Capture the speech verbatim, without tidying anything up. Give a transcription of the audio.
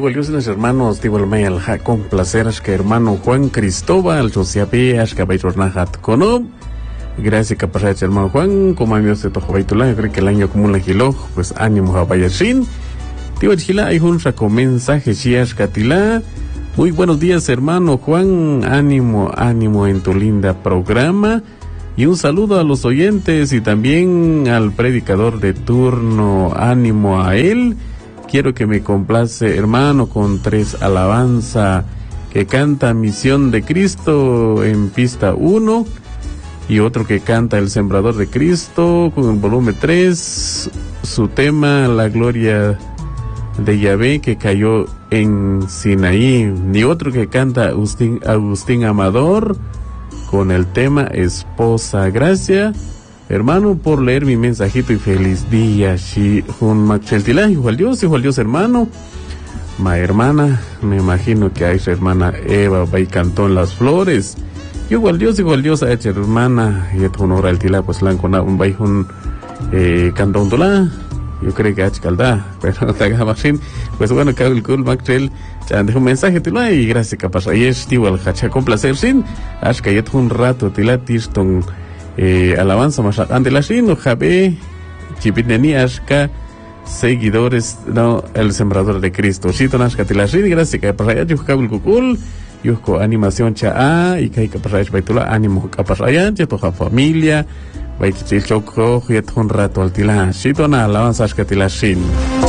igual yo soy los hermanos igual me al con placer es que hermano Juan Cristóbal Josiape Ashka Baitornahat Kono. Gracias que para hermano Juan, como amigos de Tojo Baitulá, yo creo que el año acumula kilo, pues ánimo a Bayashin. Tío Chila, hay un raco mensaje Shiash Katila. Muy buenos días hermano Juan, ánimo, ánimo en tu linda programa. Y un saludo a los oyentes y también al predicador de turno, ánimo a él. Quiero que me complace, hermano, con tres alabanza que canta Misión de Cristo en pista uno y otro que canta El Sembrador de Cristo con el volumen tres, su tema La Gloria de Yahvé que cayó en Sinaí, y otro que canta Agustín, Agustín Amador con el tema Esposa. Gracias hermano por leer mi mensajito y feliz día. Si un macheltilá, igual Dios, igual Dios hermano. Ma hermana, me imagino que hay su hermana Eva, va y cantó en Las Flores. Igual Dios, igual Dios, ha hecho hermana, y es honor al tilá, pues la han con un baijón eh, cantón tulá. Yo creo que ha hecho calda, pero no te hagas machín. Pues bueno, que el cool Machrel, ya dejó un mensaje tilá y gracias capaz. Ahí es igual, hacha con placer sin. Ash que ya un rato tilá tiston. Eh, alabanza más ante la shino jabe chipiteni ashka seguidores no el sembrador de Cristo shito nashka tilashin gracias que para allá yo kabul kukul yo con animación cha y que para allá baitula ánimo para allá ya toda familia baitil choco y un rato al tila shito na alabanza ashka tilashin.